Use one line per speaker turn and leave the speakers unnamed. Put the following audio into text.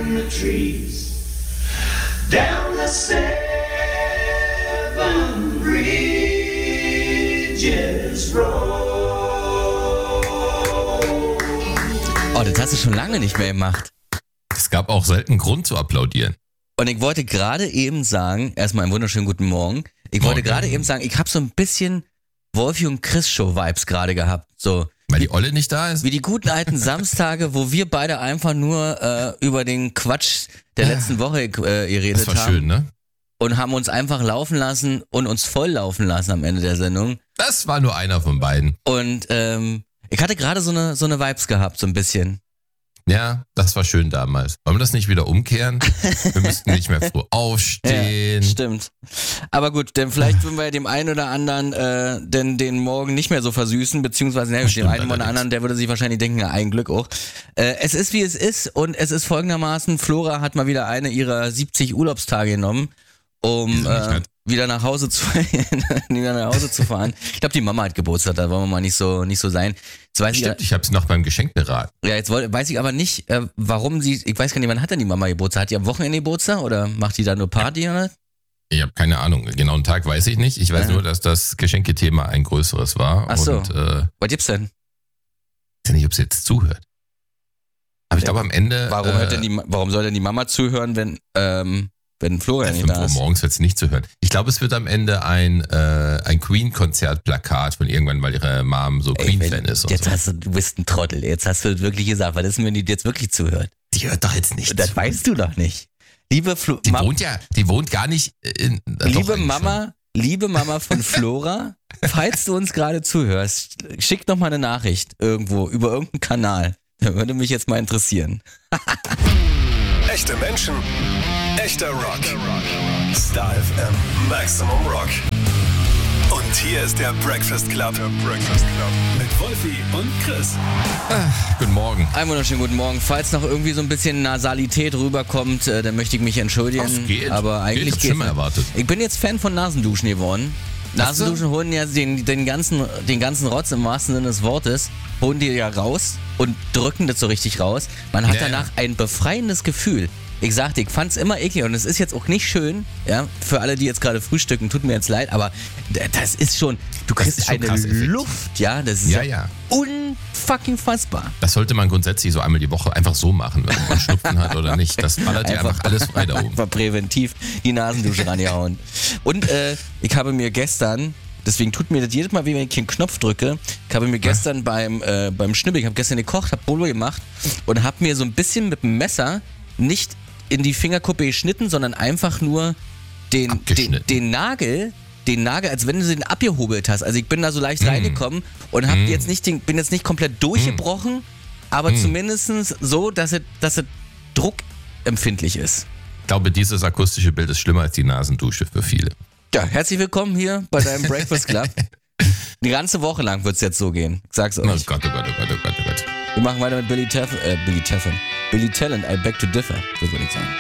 in the trees, down the 7 Bridges Road.
Oh, das hast du schon lange nicht mehr gemacht.
Es gab auch selten Grund zu applaudieren.
Und ich wollte gerade eben sagen, erstmal einen wunderschönen guten Morgen. Ich wollte gerade eben sagen, ich habe so ein bisschen Wolfi und Chris Show Vibes gerade gehabt. So
Weil die Olle nicht da ist?
wie die guten alten Samstage, wo wir beide einfach nur über den Quatsch der letzten Woche geredet
Das war
haben.
schön, ne?
Und haben uns einfach laufen lassen und uns voll laufen lassen am Ende der Sendung.
Das war nur einer von beiden.
Und ich hatte gerade so eine Vibes gehabt, so ein bisschen.
Ja, das war schön damals. Wollen wir das nicht wieder umkehren? Wir müssten nicht mehr früh aufstehen.
Ja, stimmt. Aber gut, denn vielleicht würden wir ja dem einen oder anderen den Morgen nicht mehr so versüßen, beziehungsweise dem einen oder anderen, der würde sich wahrscheinlich denken, ja, ein Glück auch. Es ist, wie es ist, und es ist folgendermaßen, Flora hat mal wieder eine ihrer 70 Urlaubstage genommen, um wieder nach Hause zu fahren. Ich glaube, die Mama hat Geburtstag, da wollen wir mal nicht so sein. Jetzt weiß
Stimmt, ich habe es noch beim Geschenk beraten.
Ja, jetzt weiß ich aber nicht, warum ich weiß gar nicht, wann hat denn die Mama Geburtstag? Hat die am Wochenende Geburtstag oder macht die da nur Party oder?
Ich habe keine Ahnung, genauen Tag weiß ich nicht. Ich weiß nur, dass das Geschenkethema ein größeres war.
Ach so.
Und,
Was gibt's denn?
ich weiß nicht, ob sie jetzt zuhört. Aber ich glaube am Ende...
Warum soll denn die Mama zuhören, wenn Florian nicht
5
da
Uhr
ist?
morgens wird es nicht zu hören. Ich glaube, es wird am Ende ein Queen-Konzertplakat von irgendwann, weil ihre Mom so Queen-Fan ist. Und
Jetzt
so.
du bist ein Trottel. Jetzt hast du wirklich gesagt, was ist denn, wenn die jetzt wirklich zuhört?
Die hört doch jetzt nicht
Das
zu.
weißt du doch nicht. Liebe
Die wohnt gar nicht in...
Liebe Mama von Flora, falls du uns gerade zuhörst, schick doch mal eine Nachricht irgendwo über irgendeinen Kanal. Da würde mich jetzt mal interessieren.
Echte Menschen, echter Rock. Star FM, Maximum Rock. Und hier ist der Breakfast Club. Mit Wolfi und Chris.
Guten Morgen.
Einen wunderschönen guten Morgen. Falls noch irgendwie so ein bisschen Nasalität rüberkommt, dann möchte ich mich entschuldigen.
Das geht.
Aber eigentlich
Ich hab's schon mal erwartet.
Ich bin jetzt Fan von Nasenduschen geworden. Nasenduschen holen ja den ganzen Rotz im wahrsten Sinne des Wortes, holen die ja raus und drücken das so richtig raus. Man hat danach ein befreiendes Gefühl. Ich sagte, ich fand's immer eklig und es ist jetzt auch nicht schön, ja, für alle, die jetzt gerade frühstücken, tut mir jetzt leid, aber das ist schon, du kriegst
ist schon
eine
krass Effekt.
Luft, ja, das ist unfucking fassbar.
Das sollte man grundsätzlich so einmal die Woche einfach so machen, wenn man Schnupfen hat oder nicht. Das ballert dir einfach alles frei da oben.
Einfach präventiv die Nasendusche rangehauen. Und ich habe mir gestern, deswegen tut mir das jedes Mal, wenn ich den Knopf drücke, ich habe mir gestern beim Schnibbeln, ich habe gestern gekocht, habe Bolo gemacht und habe mir so ein bisschen mit dem Messer nicht in die Fingerkuppe geschnitten, sondern einfach nur den Nagel, als wenn du den abgehobelt hast. Also ich bin da so leicht reingekommen und bin jetzt nicht komplett durchgebrochen, aber zumindest so, dass es druckempfindlich ist.
Ich glaube, dieses akustische Bild ist schlimmer als die Nasendusche für viele.
Ja, herzlich willkommen hier bei deinem Breakfast Club. Die ganze Woche lang wird es jetzt so gehen. Ich sag's euch.
Oh Gott, oh Gott, oh Gott, oh Gott, oh Gott.
Wir machen weiter mit Billy Talent, I beg to differ, das würde ich sagen.